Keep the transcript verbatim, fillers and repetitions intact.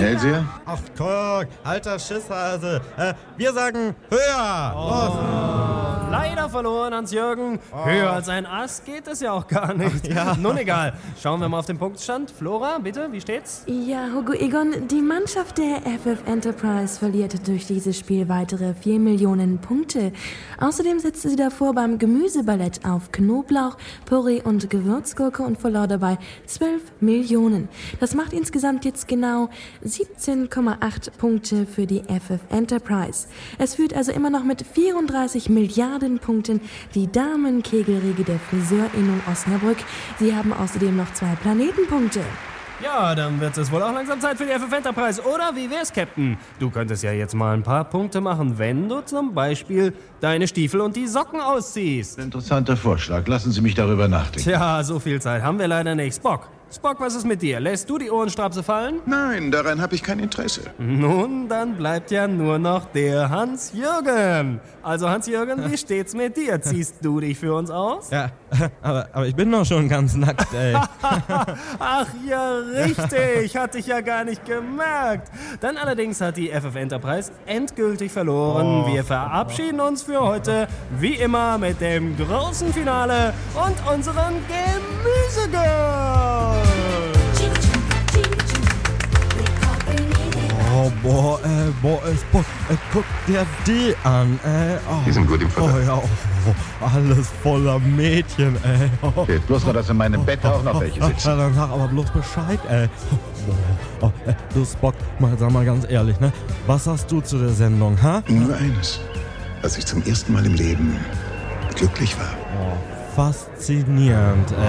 Hellseher? Ach, guck, alter Schisshase. Äh, wir sagen höher. Los. Leider verloren, Hans-Jürgen. Oh. Höher als ein Ass geht es ja auch gar nicht. Ja. Nun egal. Schauen wir mal auf den Punktstand. Flora, bitte, wie steht's? Ja, Hugo Egon, die Mannschaft der F F Enterprise verliert durch dieses Spiel weitere vier Millionen Punkte. Außerdem setzte sie davor beim Gemüseballett auf Knoblauch, Püree und Gewürzgurke und verlor dabei zwölf Millionen. Das macht insgesamt jetzt genau siebzehn Komma acht Punkte für die F F Enterprise. Es führt also immer noch mit vierunddreißig Milliarden Punkten die Damenkegelriege der Friseurinnung Osnabrück. Sie haben außerdem noch zwei Planetenpunkte. Ja, dann wird es wohl auch langsam Zeit für die F F Enterprise, oder? Wie wär's, Captain? Du könntest ja jetzt mal ein paar Punkte machen, wenn du zum Beispiel deine Stiefel und die Socken ausziehst. Interessanter Vorschlag. Lassen Sie mich darüber nachdenken. Tja, so viel Zeit haben wir leider nicht. Spock, Spock, was ist mit dir? Lässt du die Ohrenstrapse fallen? Nein, daran habe ich kein Interesse. Nun, dann bleibt ja nur noch der Hans-Jürgen. Also Hans-Jürgen, wie steht's mit dir? Ziehst du dich für uns aus? Ja, aber, aber ich bin doch schon ganz nackt, ey. Ach ja, richtig. Hatte ich ja gar nicht gemerkt. Dann allerdings hat die F F Enterprise endgültig verloren. Oh. Wir verabschieden uns für heute, wie immer, mit dem großen Finale und unseren Gemüsegirls. Oh, boah, äh, boah, ist, boah, äh, guck dir die an, ey. Oh. Die sind gut im Futter. Oh ja, oh, alles voller Mädchen, ey. Oh. Fehlt bloß noch, dass in meinem Bett auch noch welche Ja, sitzen. dann sag aber bloß Bescheid, ey. Oh, oh, äh, du Spock, mal, sag mal ganz ehrlich, ne? Was sagst du zu der Sendung, ha? Nur eines, dass ich zum ersten Mal im Leben glücklich war. Oh, faszinierend, ey.